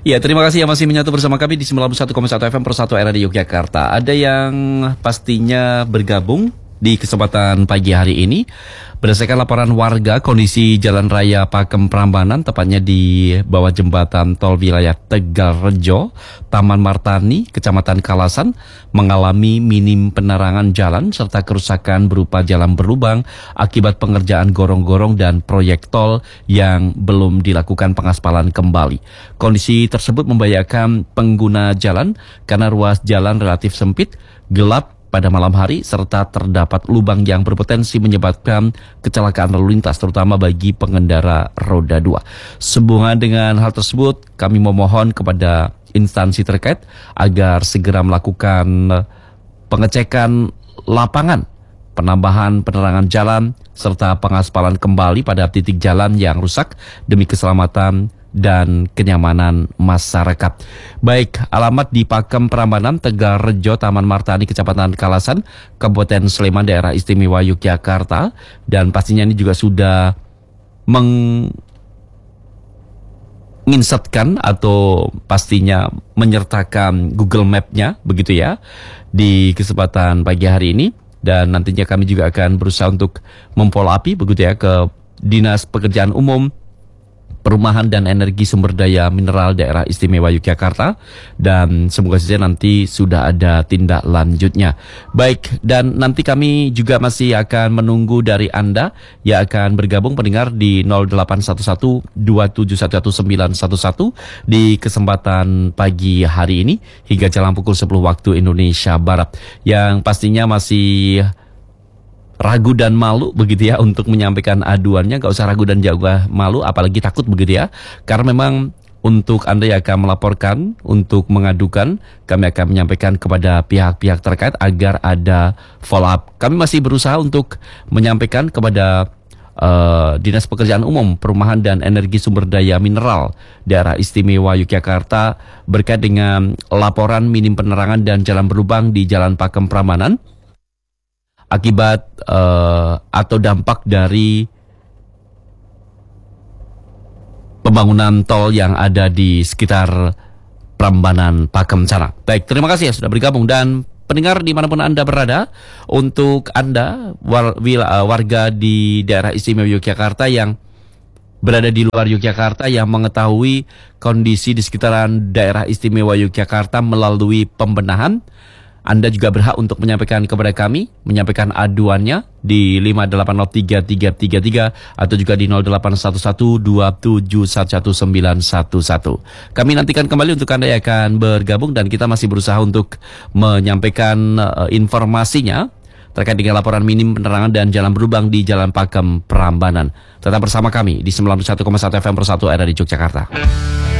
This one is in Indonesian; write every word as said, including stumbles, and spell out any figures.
Ya, terima kasih yang masih menyatu bersama kami di sembilan puluh satu koma satu F M Persatu Era di Yogyakarta. Ada yang pastinya bergabung di kesempatan pagi hari ini. Berdasarkan laporan warga, kondisi Jalan Raya Pakem Prambanan, tepatnya di bawah jembatan tol wilayah Tegalrejo, Taman Martani, Kecamatan Kalasan, mengalami minim penerangan jalan serta kerusakan berupa jalan berlubang akibat pengerjaan gorong-gorong dan proyek tol yang belum dilakukan pengaspalan kembali. Kondisi tersebut membahayakan pengguna jalan karena ruas jalan relatif sempit, gelap pada malam hari, serta terdapat lubang yang berpotensi menyebabkan kecelakaan lalu lintas, terutama bagi pengendara roda dua. Sehubungan dengan hal tersebut, kami memohon kepada instansi terkait agar segera melakukan pengecekan lapangan, penambahan penerangan jalan, serta pengaspalan kembali pada titik jalan yang rusak demi keselamatan dan kenyamanan masyarakat. Baik, alamat di Pakem Prambanan, Tegalrejo, Taman Martani, Kecamatan Kalasan, Kabupaten Sleman, Daerah Istimewa Yogyakarta, dan pastinya ini juga sudah menginsertkan atau pastinya menyertakan Google Map-nya, begitu ya, di kesempatan pagi hari ini. Dan nantinya kami juga akan berusaha untuk memfollow up, begitu ya, ke Dinas Pekerjaan Umum, Perumahan dan Energi Sumber Daya Mineral Daerah Istimewa Yogyakarta, dan semoga saja nanti sudah ada tindak lanjutnya. Baik, dan nanti kami juga masih akan menunggu dari Anda yang akan bergabung pendengar di nol delapan satu satu dua tujuh satu satu sembilan satu satu di kesempatan pagi hari ini hingga jelang pukul sepuluh waktu Indonesia Barat, yang pastinya masih ragu dan malu begitu ya untuk menyampaikan aduannya. Gak usah ragu dan juga malu, apalagi takut begitu ya, karena memang untuk Anda yang akan melaporkan, untuk mengadukan, kami akan menyampaikan kepada pihak-pihak terkait agar ada follow up. Kami masih berusaha untuk menyampaikan kepada uh, Dinas Pekerjaan Umum, Perumahan dan Energi Sumber Daya Mineral Daerah Istimewa Yogyakarta berkait dengan laporan minim penerangan dan jalan berlubang di Jalan Pakem Prambanan akibat uh, atau dampak dari pembangunan tol yang ada di sekitar Prambanan Pakem sana. Baik, terima kasih ya sudah bergabung, dan pendengar dimanapun Anda berada, untuk Anda war, wil, uh, warga di daerah istimewa Yogyakarta yang berada di luar Yogyakarta yang mengetahui kondisi di sekitaran daerah istimewa Yogyakarta melalui pembenahan, Anda juga berhak untuk menyampaikan kepada kami, menyampaikan aduannya di lima delapan nol tiga tiga tiga tiga atau juga di nol delapan satu satu dua tujuh satu satu sembilan satu satu. Kami nantikan kembali untuk Anda yang akan bergabung, dan kita masih berusaha untuk menyampaikan uh, informasinya terkait dengan laporan minim penerangan dan jalan berlubang di Jalan Pakem Prambanan. Tetap bersama kami di sembilan puluh satu koma satu F M Persatu Era di Yogyakarta.